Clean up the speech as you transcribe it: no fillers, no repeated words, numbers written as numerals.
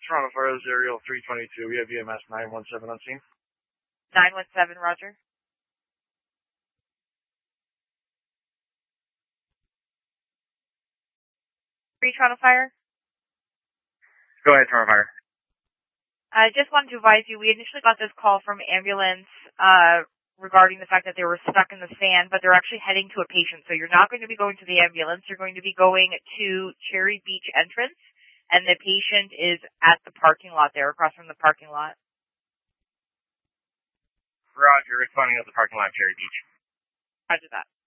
Toronto Fire Aerial 322. We have EMS 917 on scene. 917, roger. Toronto Fire? Go ahead, Toronto Fire. I just wanted to advise you, we initially got this call from ambulance regarding the fact that they were stuck in the sand, but they're actually heading to a patient. So you're not going to be going to the ambulance. You're going to be going to Cherry Beach entrance, and the patient is at the parking lot there, across from the parking lot. Roger, responding at the parking lot, Cherry Beach. Roger that.